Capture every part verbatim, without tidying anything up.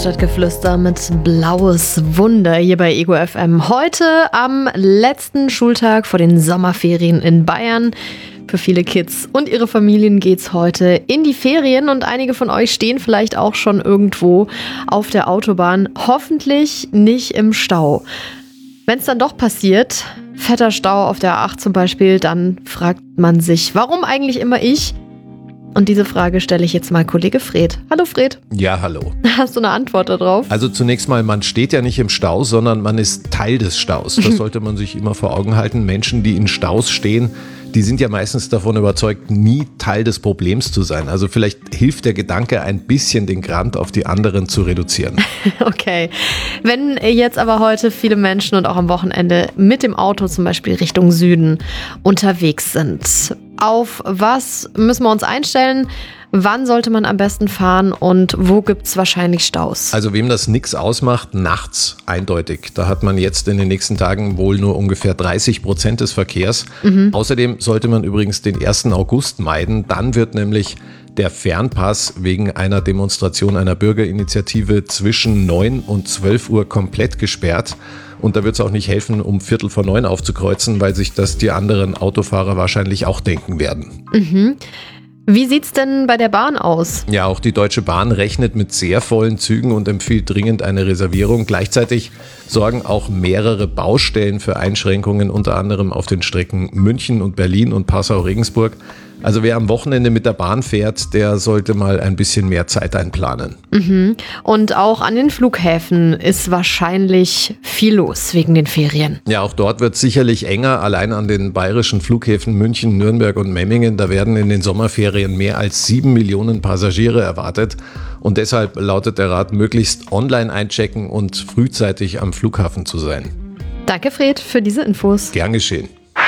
Stadtgeflüster mit Blaues Wunder hier bei Ego F M. Heute am letzten Schultag vor den Sommerferien in Bayern. Für viele Kids und ihre Familien geht's heute in die Ferien und einige von euch stehen vielleicht auch schon irgendwo auf der Autobahn. Hoffentlich nicht im Stau. Wenn es dann doch passiert, fetter Stau auf der A acht zum Beispiel, dann fragt man sich, warum eigentlich immer ich? Und diese Frage stelle ich jetzt mal Kollege Fred. Hallo Fred. Ja, hallo. Hast du eine Antwort darauf? Also zunächst mal, man steht ja nicht im Stau, sondern man ist Teil des Staus. Das sollte man sich immer vor Augen halten. Menschen, die in Staus stehen, die sind ja meistens davon überzeugt, nie Teil des Problems zu sein. Also vielleicht hilft der Gedanke, ein bisschen den Grant auf die anderen zu reduzieren. Okay. Wenn jetzt aber heute viele Menschen und auch am Wochenende mit dem Auto zum Beispiel Richtung Süden unterwegs sind, auf was müssen wir uns einstellen? Wann sollte man am besten fahren und wo gibt es wahrscheinlich Staus? Also wem das nichts ausmacht, nachts eindeutig. Da hat man jetzt in den nächsten Tagen wohl nur ungefähr dreißig Prozent des Verkehrs. Mhm. Außerdem sollte man übrigens den ersten August meiden. Dann wird nämlich der Fernpass wegen einer Demonstration einer Bürgerinitiative zwischen neun und zwölf Uhr komplett gesperrt. Und da wird es auch nicht helfen, um Viertel vor neun aufzukreuzen, weil sich das die anderen Autofahrer wahrscheinlich auch denken werden. Mhm. Wie sieht's denn bei der Bahn aus? Ja, auch die Deutsche Bahn rechnet mit sehr vollen Zügen und empfiehlt dringend eine Reservierung. Gleichzeitig sorgen auch mehrere Baustellen für Einschränkungen, unter anderem auf den Strecken München und Berlin und Passau-Regensburg. Also wer am Wochenende mit der Bahn fährt, der sollte mal ein bisschen mehr Zeit einplanen. Mhm. Und auch an den Flughäfen ist wahrscheinlich viel los wegen den Ferien. Ja, auch dort wird es sicherlich enger. Allein an den bayerischen Flughäfen München, Nürnberg und Memmingen, da werden in den Sommerferien mehr als sieben Millionen Passagiere erwartet. Und deshalb lautet der Rat, möglichst online einchecken und frühzeitig am Flughafen zu sein. Danke Fred für diese Infos. Gern geschehen.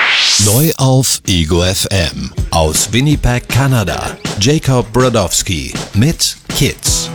Neu auf Ego F M. Aus Winnipeg, Kanada. Jacob Brodowski mit Kids.